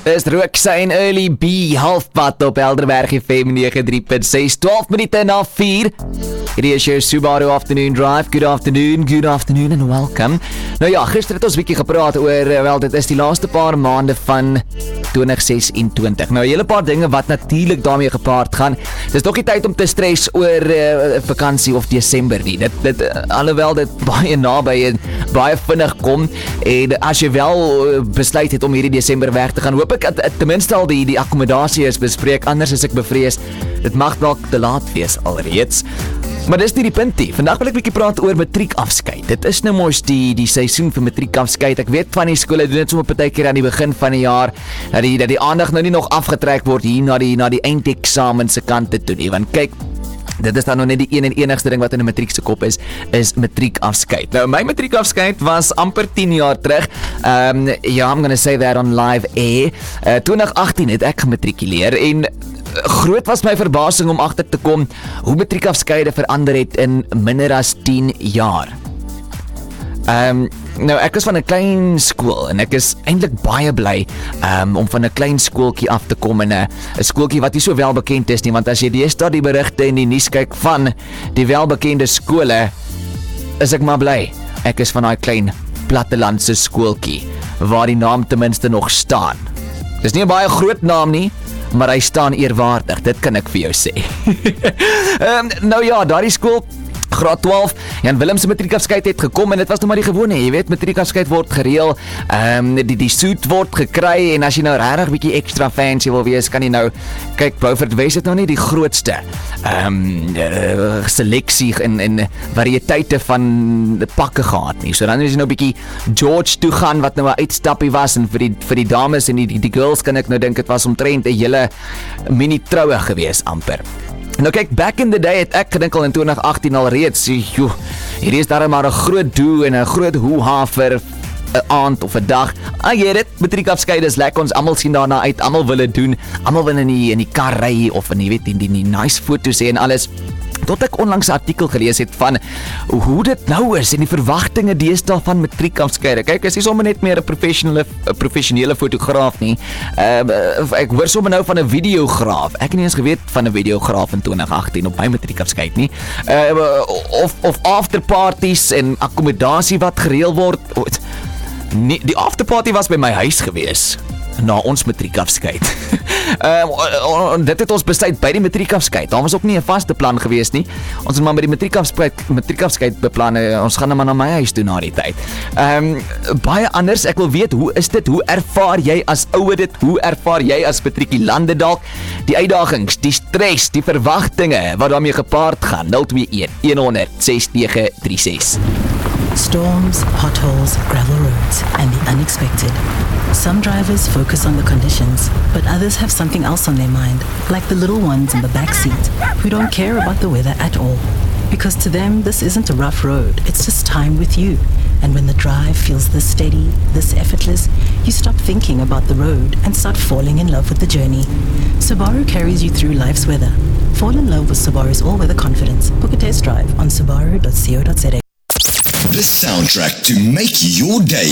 Dis Rooksa en Early B, halfpad op Helderberg FM 93.6, 12 minute na 4. Hierdie is jou Subaru Afternoon Drive. Good afternoon and welcome. Nou ja, gister het ons bietjie gepraat oor, wel, dit is die laaste paar maande van 2026. Nou, 'n hele paar dinge wat natuurlik daarmee gepaard gaan. Dis nog nie tyd om te stres oor vakansie of Desember nie. Alhoewel dit baie naby en baie vinnig kom, en as jy wel besluit het om hierdie Desember weg te gaan, hoop ek ten minste al die akkommodasie is bespreek, anders is ek bevrees, dit mag dalk te laat wees alreeds. Maar dis nie die punt nie. Vandag wil ek 'n bietjie praat oor matriekafskeid. Dit is nou mos die seisoen vir matriekafskeid. Ek weet van die skole doen dit sommer partykeer aan die begin van die jaar, dat die aandag nou nie nog afgetrek word hier na die eindeksamen se kante toe nie. Want kyk, dit is dan nog net die een en enigste ding wat in 'n matriek se kop is matriekafskeid. Nou, my matriekafskeid was amper 10 jaar terug. I'm gonna say that on live air. 2018 het ek gematrikuleer en groot was my verbasing om agter te kom hoe matriekafskeide verander het in minder as 10 jaar. Nou, ek is van 'n klein skool en ek is eintlik baie bly om van 'n klein skooltjie af te kom in 'n skooltjie wat nie so wel bekend is nie, want as jy deesdae die berigte in die nuus kyk van die welbekende skole, is ek maar bly ek is van daai klein plattelandse skooltjie waar die naam ten minste nog staan. Dis nie 'n baie groot naam nie, maar hy staan eerwaardig, dit kan ek vir jou sê. Nou ja, daardie skool, graad 12, Jan Willem se matriekafskeid het gekom en dit was nou maar die gewone, jy weet, matriekafskeid word gereël, die soet word gekry, en as jy nou regtig bietjie extra fancy wil wees, kan jy nou, kyk, Beaufort Wes het nou nie die grootste seleksie en variëteite van pakke gehad nie, so dan is jy nou bietjie George toe gaan, wat nou 'n uitstappie was, en vir die dames en die girls kan ek nou dink, het was omtrent 'n hele mini-troue gewees amper. Nou kyk, back in the day het ek gedink al in 2018 al reeds, hierdie is darem maar 'n groot doel en 'n groot hoeha vir 'n aand of 'n dag. Jy dit, matriekafskeid is lekker, ons almal sien daarna uit, almal wil dit doen, almal wil in die kar ry, of in die nice foto's hê en alles. Tot ek onlangs 'n artikel gelees het van hoe dit nou is en die verwagtinge deesdae van matriekafskeide. Kyk, is nie sommer net meer 'n professionele fotograaf nie. Ek hoor sommer nou van 'n videograaf. Ek het nie eens geweet van 'n videograaf in 2018 op my matriekafskeid nie. Of afterparties en akkommodasie wat gereël word. Nee, die afterparty was by my huis gewees na ons matriekafskeid. Dit het ons besluit by die matriekafskeid. Daar was ook nie 'n vaste plan gewees nie. Ons het maar met die matriekafskeid beplan. Ons gaan nou maar na my huis toe na die tyd. Baie anders. Ek wil weet, hoe is dit? Hoe ervaar jy as ouer dit? Hoe ervaar jy as matrikulande dalk die uitdagings, die stres, die verwagtinge wat daarmee gepaard gaan? 021 100 6936. Storms, potholes, gravel roads, and the unexpected. Some drivers focus on the conditions, but others have something else on their mind, like the little ones in the back seat, who don't care about the weather at all. Because to them, this isn't a rough road, it's just time with you. And when the drive feels this steady, this effortless, you stop thinking about the road and start falling in love with the journey. Subaru carries you through life's weather. Fall in love with Subaru's all-weather confidence. Book a test drive on subaru.co.za. The soundtrack to make your day.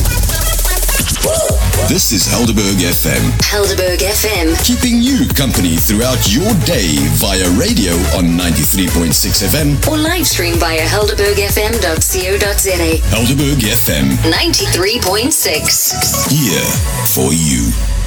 This is Helderberg FM. Helderberg FM. Keeping you company throughout your day via radio on 93.6 FM. Or live stream via helderbergfm.co.za. Helderberg FM. 93.6. Here for you.